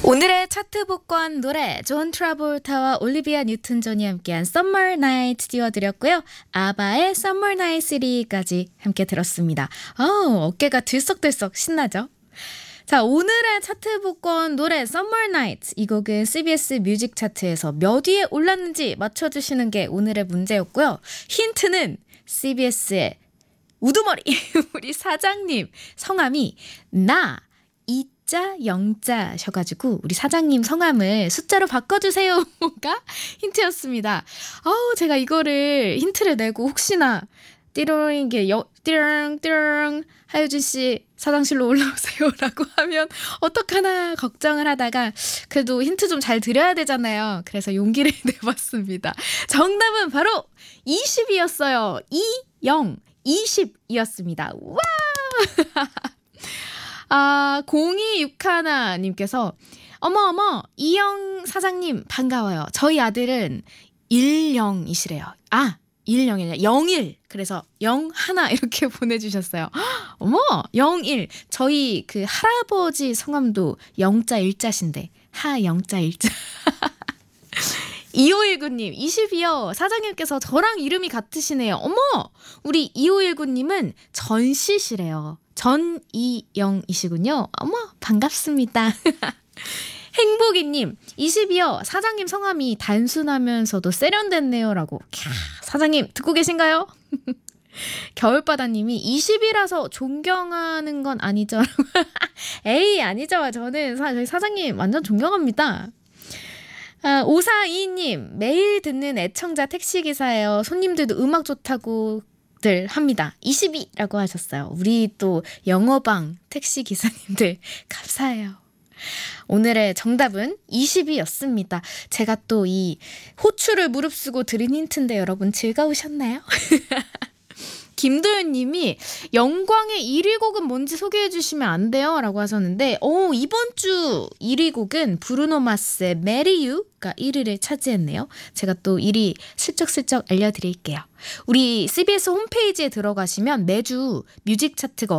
오늘의 차트 복권 노래 존 트라볼타와 올리비아 뉴튼 존이 함께한 Summer Night 띄워드렸고요. 아바의 Summer Night 3까지 함께 들었습니다. 어깨가 들썩들썩 신나죠? 자, 오늘의 차트 복권 노래 Summer Night, 이 곡은 CBS 뮤직 차트에서 몇 위에 올랐는지 맞춰주시는 게 오늘의 문제였고요. 힌트는 CBS의 우두머리 우리 사장님 성함이 이자 영자셔가지고 우리 사장님 성함을 숫자로 바꿔주세요가 힌트였습니다. 제가 이거를 힌트를 내고 혹시나 띠롱 띠롱 하유진 씨 사장실로 올라오세요라고 하면 어떡하나 걱정을 하다가 그래도 힌트 좀 잘 드려야 되잖아요. 그래서 용기를 내봤습니다. 정답은 바로 20이었어요. 20이었습니다. 와! 0261님께서 어머 이영 사장님 반가워요. 저희 아들은 10이시래요. 10이 아니라 01. 그래서 01 이렇게 보내주셨어요. 어머 01. 저희 그 할아버지 성함도 영자 일자신데 하영자 일자. 2519님 20이요. 사장님께서 저랑 이름이 같으시네요. 어머 우리 2519님은 전씨시래요. 전이영이시군요. 어머 반갑습니다. 행복이님 20이요. 사장님 성함이 단순하면서도 세련됐네요 라고. 사장님 듣고 계신가요? 겨울바다님이 20이라서 존경하는 건 아니죠? 에이 아니죠. 저는 저희 사장님 완전 존경합니다. 5422님 매일 듣는 애청자 택시기사예요. 손님들도 음악 좋다고 들 합니다. 22라고 하셨어요. 우리 또 영어방 택시기사님들 감사해요. 오늘의 정답은 20이었습니다. 제가 또 이 호추를 무릅쓰고 드린 힌트인데 여러분 즐거우셨나요? 김도현님이 영광의 1위 곡은 뭔지 소개해 주시면 안 돼요? 라고 하셨는데 이번 주 1위 곡은 브루노 마스의 Marry You가 1위를 차지했네요. 제가 또 1위 슬쩍슬쩍 알려드릴게요. 우리 CBS 홈페이지에 들어가시면 매주 뮤직 차트가